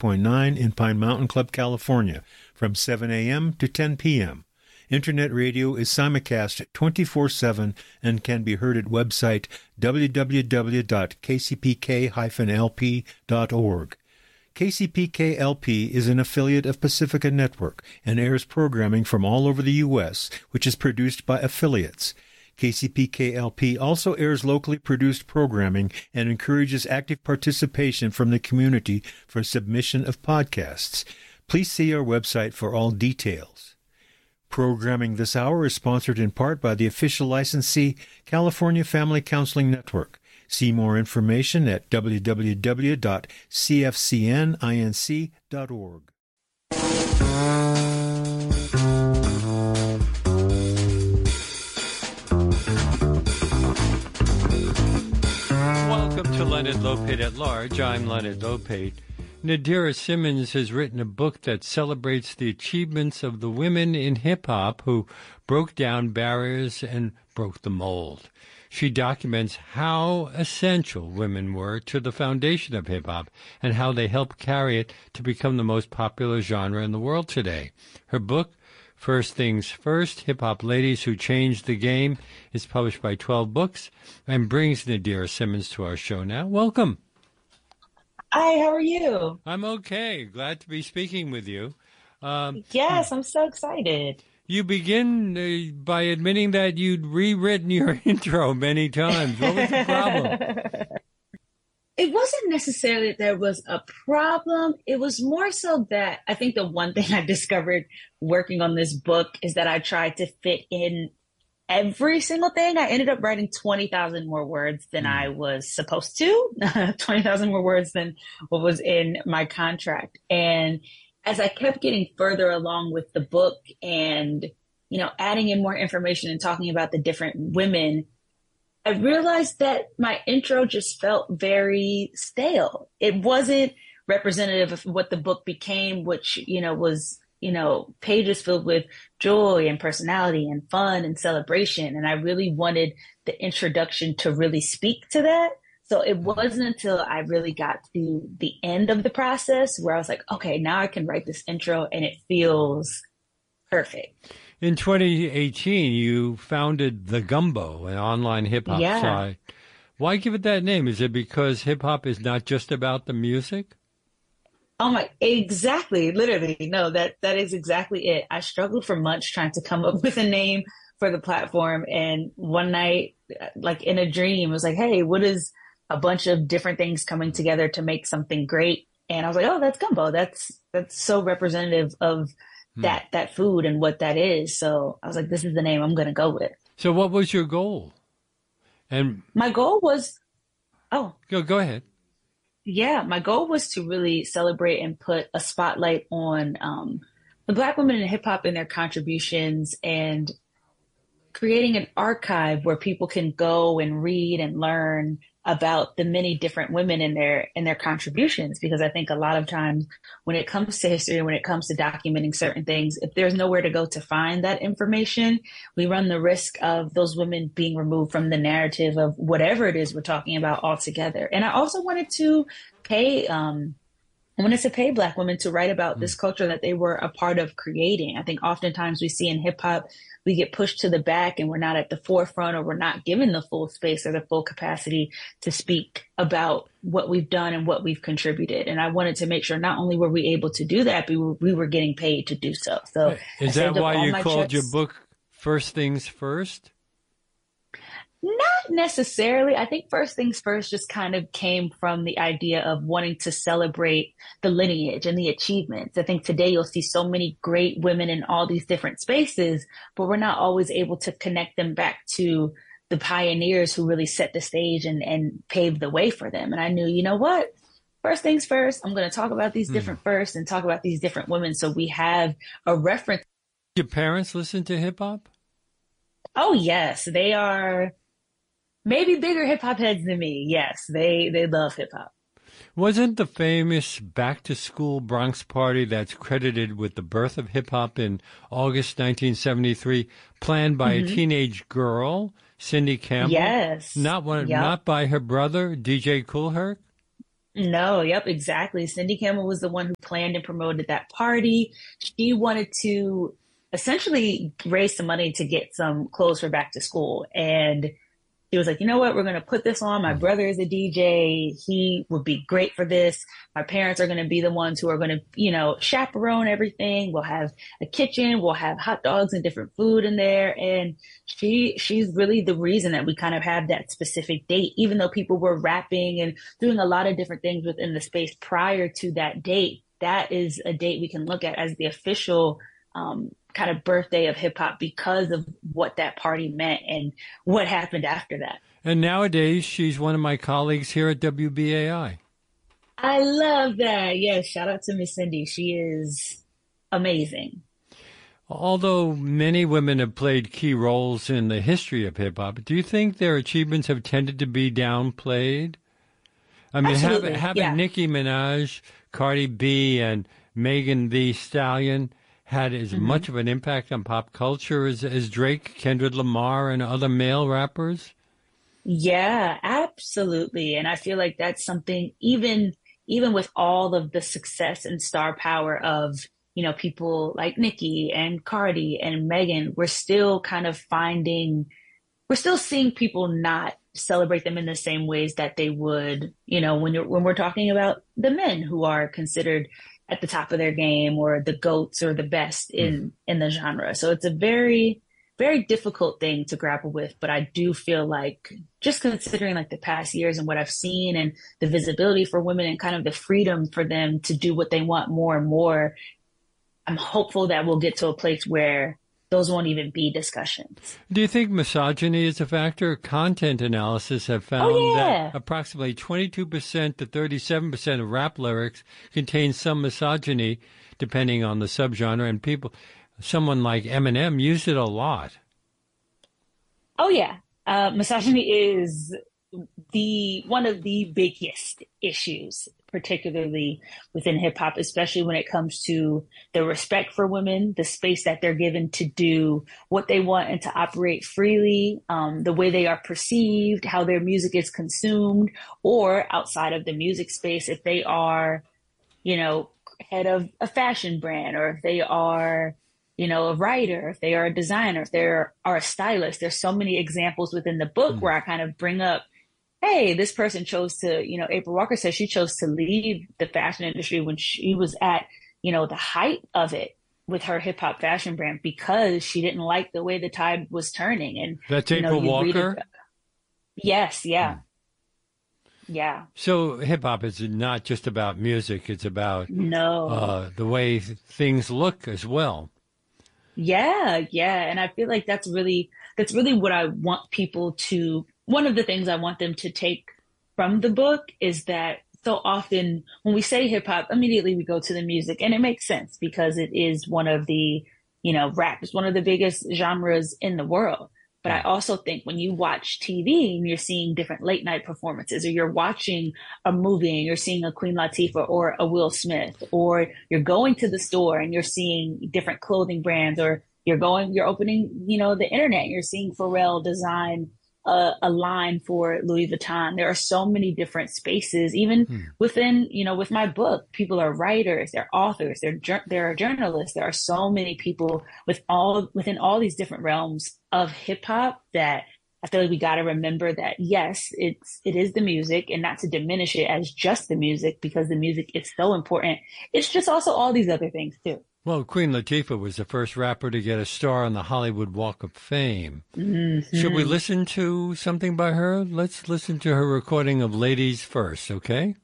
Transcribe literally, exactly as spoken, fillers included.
point nine in Pine Mountain Club, California, from seven a.m. to ten p.m. Internet radio is simulcast twenty-four seven and can be heard at website w w w dot k c p k dash l p dot org. K C P K L P is an affiliate of Pacifica Network and airs programming from all over the U S, which is produced by affiliates. K C P K L P also airs locally produced programming and encourages active participation from the community for submission of podcasts. Please see our website for all details. Programming this hour is sponsored in part by the official licensee, California Family Counseling Network. See more information at w w w dot c f c n inc dot org. Welcome to Leonard Lopate at Large. I'm Leonard Lopate. Nadira Simmons has written a book that celebrates the achievements of the women in hip-hop who broke down barriers and broke the mold. She documents how essential women were to the foundation of hip-hop and how they helped carry it to become the most popular genre in the world today. Her book, First Things First, Hip-Hop Ladies Who Changed the Game, is published by twelve Books and brings Nadira Simmons to our show now. Welcome. Hi, how are you? I'm okay. Glad to be speaking with you. Um, yes, I'm so excited. You begin uh, by admitting that you'd rewritten your intro many times. What was the problem? It wasn't necessarily that there was a problem. It was more so that I think the one thing I discovered working on this book is that I tried to fit in every single thing. I ended up writing twenty thousand more words than mm. I was supposed to, twenty thousand more words than what was in my contract. And as I kept getting further along with the book and, you know, adding in more information and talking about the different women, I realized that my intro just felt very stale. It wasn't representative of what the book became, which, you know, was, you know, pages filled with joy and personality and fun and celebration. And I really wanted the introduction to really speak to that. So it wasn't until I really got to the end of the process where I was like, okay, now I can write this intro and it feels perfect. In twenty eighteen, you founded The Gumbo, an online hip-hop yeah. site. Why give it that name? Is it because hip-hop is not just about the music? Oh my, exactly. Literally. No, that, that is exactly it. I struggled for months trying to come up with a name for the platform. And one night, like in a dream, it was like, hey, what is a bunch of different things coming together to make something great? And I was like, oh, that's gumbo. That's, that's so representative of hmm. that, that food and what that is. So I was like, this is the name I'm going to go with. So what was your goal? And my goal was, oh, go, go ahead. Yeah, my goal was to really celebrate and put a spotlight on um, the Black women in hip hop and their contributions, and creating an archive where people can go and read and learn about the many different women in their in their contributions. Because I think a lot of times when it comes to history, when it comes to documenting certain things, if there's nowhere to go to find that information, we run the risk of those women being removed from the narrative of whatever it is we're talking about altogether. And I also wanted to pay um I wanted to pay Black women to write about mm. this culture that they were a part of creating. I think oftentimes we see in hip hop, we get pushed to the back and we're not at the forefront, or we're not given the full space or the full capacity to speak about what we've done and what we've contributed. And I wanted to make sure not only were we able to do that, but we were, we were getting paid to do so. So is that why you called your book First Things First? Not necessarily. I think First Things First just kind of came from the idea of wanting to celebrate the lineage and the achievements. I think today you'll see so many great women in all these different spaces, but we're not always able to connect them back to the pioneers who really set the stage and, and paved the way for them. And I knew, you know what? First things first, I'm going to talk about these different mm. firsts and talk about these different women so we have a reference. Your parents listen to hip hop? Oh, yes. They are maybe bigger hip hop heads than me. Yes, they, they love hip hop. Wasn't the famous back to school Bronx party that's credited with the birth of hip hop in August nineteen seventy-three planned by mm-hmm. a teenage girl, Cindy Campbell? Yes. Not one, yep. not by her brother, D J Kool Herc? No, yep, exactly. Cindy Campbell was the one who planned and promoted that party. She wanted to essentially raise some money to get some clothes for back to school. And he was like, you know what? We're going to put this on. My brother is a D J. He would be great for this. My parents are going to be the ones who are going to, you know, chaperone everything. We'll have a kitchen. We'll have hot dogs and different food in there. And she, she's really the reason that we kind of have that specific date, even though people were rapping and doing a lot of different things within the space prior to that date. That is a date we can look at as the official, um, kind of birthday of hip hop because of what that party meant and what happened after that. And nowadays, she's one of my colleagues here at W B A I. I love that. Yes, shout out to Miss Cindy. She is amazing. Although many women have played key roles in the history of hip hop, do you think their achievements have tended to be downplayed? I mean, Absolutely, having, having yeah. Nicki Minaj, Cardi B, and Megan Thee Stallion had as mm-hmm. much of an impact on pop culture as, as Drake, Kendrick Lamar, and other male rappers? Yeah, absolutely. And I feel like that's something, even even with all of the success and star power of, you know, people like Nicki and Cardi and Megan, we're still kind of finding, we're still seeing people not celebrate them in the same ways that they would, you know, when you're when we're talking about the men who are considered at the top of their game or the GOATs or the best in, mm. in the genre. So it's a very, very difficult thing to grapple with. But I do feel like just considering like the past years and what I've seen and the visibility for women and kind of the freedom for them to do what they want more and more, I'm hopeful that we'll get to a place where those won't even be discussions. Do you think misogyny is a factor? Content analysis have found oh, yeah. that approximately twenty-two percent to thirty-seven percent of rap lyrics contain some misogyny, depending on the subgenre. And people, someone like Eminem used it a lot. Oh, yeah. Uh, misogyny is the one of the biggest issues, particularly within hip hop, especially when it comes to the respect for women, the space that they're given to do what they want and to operate freely, um, the way they are perceived, how their music is consumed, or outside of the music space, if they are, you know, head of a fashion brand, or if they are, you know, a writer, if they are a designer, if they are a stylist. There's so many examples within the book mm-hmm. where I kind of bring up, hey, this person chose to, you know, April Walker says she chose to leave the fashion industry when she was at, you know, the height of it with her hip hop fashion brand because she didn't like the way the tide was turning. And that's you April know, Walker? Yes, yeah. Hmm. Yeah. So hip hop is not just about music, it's about no. uh, the way things look as well. Yeah, yeah. And I feel like that's really that's really what I want people to one of the things I want them to take from the book is that so often when we say hip hop, immediately we go to the music, and it makes sense because it is one of the, you know, rap is one of the biggest genres in the world. But I also think when you watch T V and you're seeing different late night performances, or you're watching a movie and you're seeing a Queen Latifah or a Will Smith, or you're going to the store and you're seeing different clothing brands, or you're going, you're opening, you know, the internet, and you're seeing Pharrell design A, a line for Louis Vuitton. There are so many different spaces, even hmm. within, you know, with my book, people are writers, they're authors, they're, they're journalists. There are so many people with all, within all these different realms of hip hop that I feel like we got to remember that, yes, it's, it is the music, and not to diminish it as just the music, because the music is so important. It's just also all these other things too. Well, Queen Latifah was the first rapper to get a star on the Hollywood Walk of Fame. Mm-hmm. Should we listen to something by her? Let's listen to her recording of Ladies First, okay?